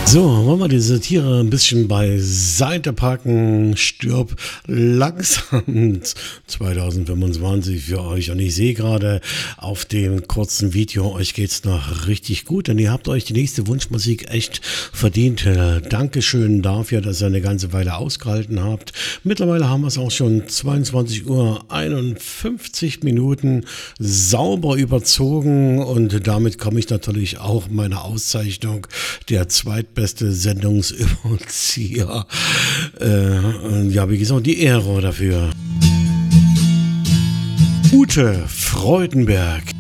So, wollen wir diese Tiere ein bisschen beiseite packen. Stirb langsam 2025 für euch. Und ich sehe gerade auf dem kurzen Video, euch geht's noch richtig gut, denn ihr habt euch die nächste Wunschmusik echt verdient. Dankeschön dafür, dass ihr eine ganze Weile ausgehalten habt. Mittlerweile haben wir es auch schon 22:51 Minuten sauber überzogen und damit komme ich natürlich auch meiner Auszeichnung der zweitbeste Sendungsüberzieher. Ja, wie gesagt, die Ehre dafür. Ute Freudenberg.